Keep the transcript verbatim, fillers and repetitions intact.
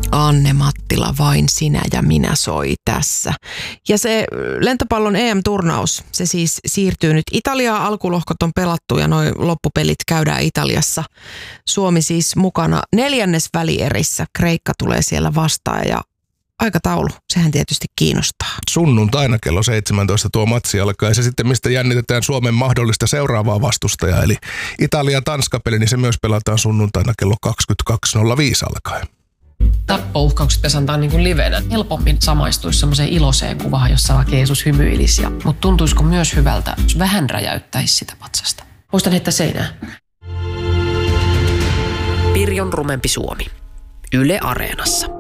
Anne Mattila, vain sinä ja minä soi tässä. Ja se lentopallon E M-turnaus, se siis siirtyy nyt Italiaan. Alkulohkot on pelattu ja noi loppupelit käydään Italiassa. Suomi siis mukana neljännes välierissä. Kreikka tulee siellä vastaan ja aikataulu, sehän tietysti kiinnostaa. Sunnuntaina kello seitsemäntoista tuo matsi alkaa ja se sitten, mistä jännitetään Suomen mahdollista seuraavaa vastustajaa. Eli Italia-Tanska-peli, niin se myös pelataan sunnuntaina kello kaksikymmentäkaksi nolla viisi alkaen. Tappouhkaukset pitäisi antaa niin kuin livenä. Helpommin samaistuisi semmoiseen iloiseen kuvaan, jossa vaikka Jeesus hymyilisi. Mutta tuntuisiko myös hyvältä, jos vähän räjäyttäisi sitä patsasta? Muistan heittää seinään. Pirjon rumempi Suomi. Yle Areenassa.